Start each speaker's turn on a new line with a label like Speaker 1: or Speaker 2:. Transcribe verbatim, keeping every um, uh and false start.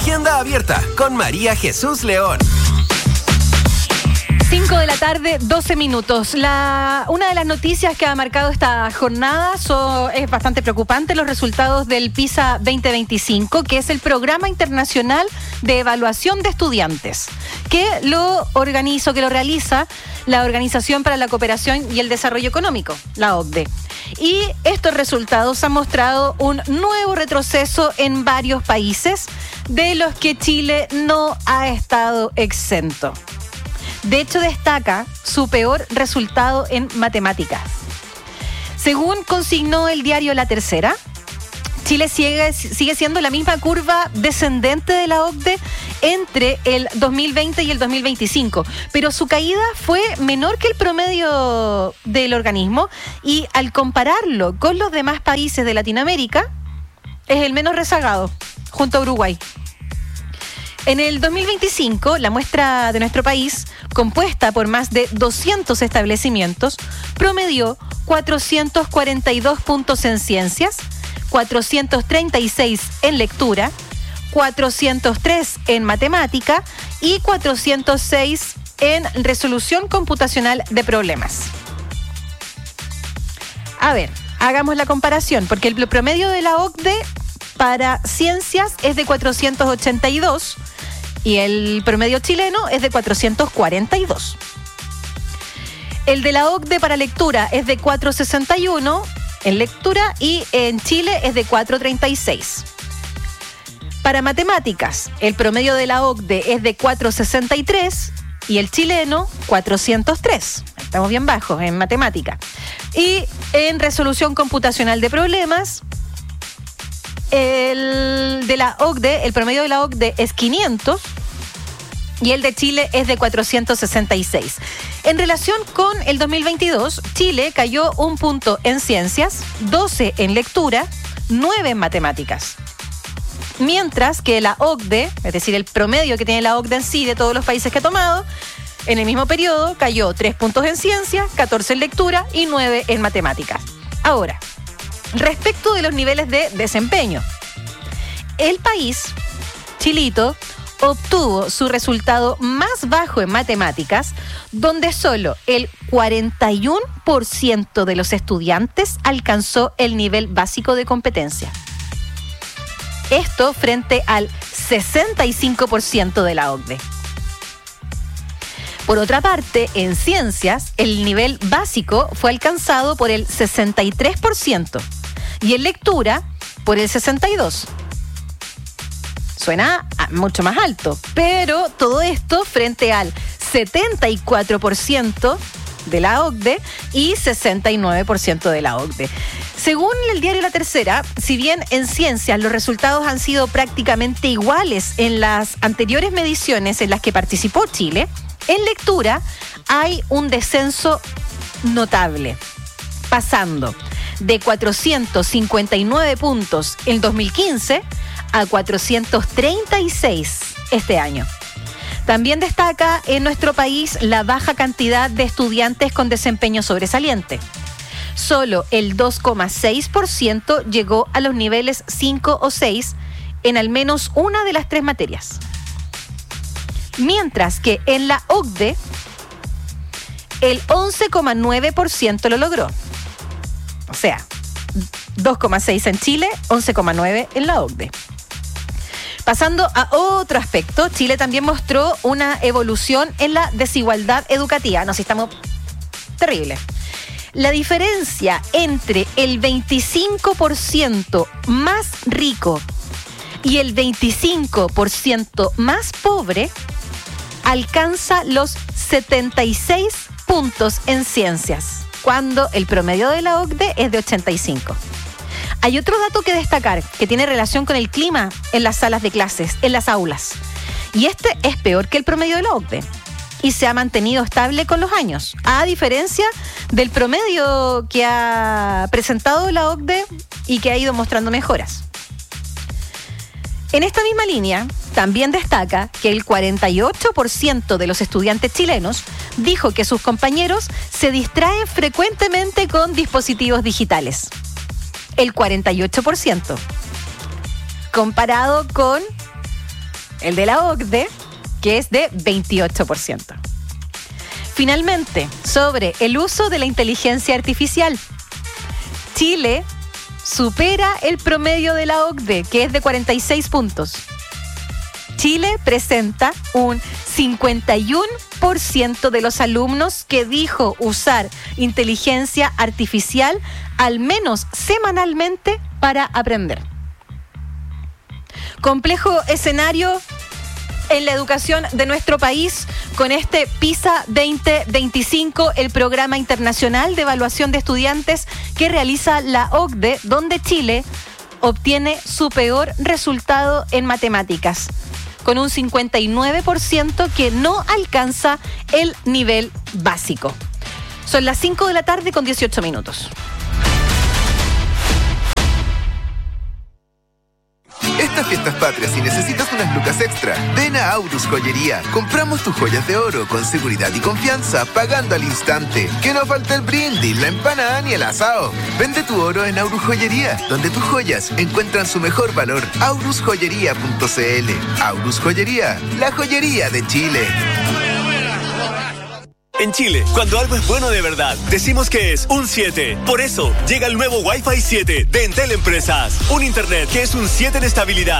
Speaker 1: Agenda Abierta con María Jesús León.
Speaker 2: cinco de la tarde, doce minutos. La, una de las noticias que ha marcado esta jornada so, es bastante preocupante, los resultados del PISA veinte veinticinco, que es el Programa Internacional de Evaluación de Estudiantes, que lo organiza, que lo realiza la Organización para la Cooperación y el Desarrollo Económico, la O C D E. Y estos resultados han mostrado un nuevo retroceso en varios países, de los que Chile no ha estado exento. De hecho, destaca su peor resultado en matemáticas. Según consignó el diario La Tercera, Chile sigue, sigue siendo la misma curva descendente de la O C D E entre el dos mil veinte y el dos mil veinticinco, pero su caída fue menor que el promedio del organismo y al compararlo con los demás países de Latinoamérica, es el menos rezagado, junto a Uruguay. En el dos mil veinticinco, la muestra de nuestro país, compuesta por más de doscientos establecimientos, promedió cuatrocientos cuarenta y dos puntos en ciencias, cuatrocientos treinta y seis en lectura, cuatrocientos tres en matemática y cuatrocientos seis en resolución computacional de problemas. A ver, hagamos la comparación, porque el promedio de la O C D E para ciencias es de cuatrocientos ochenta y dos y el promedio chileno es de cuatrocientos cuarenta y dos. El de la O C D E para lectura es de cuatrocientos sesenta y uno en lectura y en Chile es de cuatrocientos treinta y seis. Para matemáticas, el promedio de la O C D E es de cuatrocientos sesenta y tres y el chileno cuatrocientos tres. Estamos bien bajos en matemática. Y en resolución computacional de problemas, el de la O C D E, el promedio de la O C D E es quinientos y el de Chile es de cuatrocientos sesenta y seis. En relación con el dos mil veintidós, Chile cayó un punto en ciencias, doce en lectura, nueve en matemáticas. Mientras que la O C D E, es decir, el promedio que tiene la O C D E en sí de todos los países que ha tomado, en el mismo periodo cayó tres puntos en ciencias, catorce en lectura y nueve en matemáticas. Ahora, respecto de los niveles de desempeño, el país, Chilito, obtuvo su resultado más bajo en matemáticas, donde solo el cuarenta y uno por ciento de los estudiantes alcanzó el nivel básico de competencia. Esto frente al sesenta y cinco por ciento de la O C D E. Por otra parte, en ciencias, el nivel básico fue alcanzado por el sesenta y tres por ciento y en lectura por el sesenta y dos por ciento. Suena mucho más alto, pero todo esto frente al setenta y cuatro por ciento de la O C D E y sesenta y nueve por ciento de la O C D E. Según el diario La Tercera, si bien en ciencias los resultados han sido prácticamente iguales en las anteriores mediciones en las que participó Chile, en lectura hay un descenso notable, pasando de cuatrocientos cincuenta y nueve puntos en dos mil quince a cuatrocientos treinta y seis este año. También destaca en nuestro país la baja cantidad de estudiantes con desempeño sobresaliente. Solo el dos coma seis por ciento llegó a los niveles cinco o seis en al menos una de las tres materias. Mientras que en la O C D E, el once coma nueve por ciento lo logró. O sea, dos coma seis en Chile, once coma nueve en la O C D E. Pasando a otro aspecto, Chile también mostró una evolución en la desigualdad educativa. No, si estamos terribles. La diferencia entre el veinticinco por ciento más rico y el veinticinco por ciento más pobre alcanza los setenta y seis puntos en ciencias, cuando el promedio de la O C D E es de ochenta y cinco. Hay otro dato que destacar que tiene relación con el clima en las salas de clases, en las aulas. Y este es peor que el promedio de la O C D E y se ha mantenido estable con los años, a diferencia del promedio que ha presentado la O C D E y que ha ido mostrando mejoras. En esta misma línea, también destaca que el cuarenta y ocho por ciento de los estudiantes chilenos dijo que sus compañeros se distraen frecuentemente con dispositivos digitales. El cuarenta y ocho por ciento. Comparado con el de la O C D E, que es de veintiocho por ciento. Finalmente, sobre el uso de la inteligencia artificial. Chile supera el promedio de la O C D E, que es de cuarenta y seis puntos. Chile presenta un cincuenta y uno por ciento de los alumnos que dijo usar inteligencia artificial al menos semanalmente para aprender. Complejo escenario en la educación de nuestro país con este PISA veinte veinticinco, el programa internacional de evaluación de estudiantes que realiza la O C D E, donde Chile obtiene su peor resultado en matemáticas, con un cincuenta y nueve por ciento que no alcanza el nivel básico. Son las cinco de la tarde con dieciocho minutos.
Speaker 1: Estas fiestas patrias, si necesitas unas lucas extra, ven a Aurus Joyería. Compramos tus joyas de oro con seguridad y confianza, pagando al instante. Que no falte el brindis, la empanada ni el asado. Vende tu oro en Aurus Joyería, donde tus joyas encuentran su mejor valor. aurus joyería punto c l. Aurus Joyería, la joyería de Chile.
Speaker 3: En Chile, cuando algo es bueno de verdad, decimos que es un siete. Por eso, llega el nuevo Wi-Fi siete de Entel Empresas. Un internet que es un siete en estabilidad.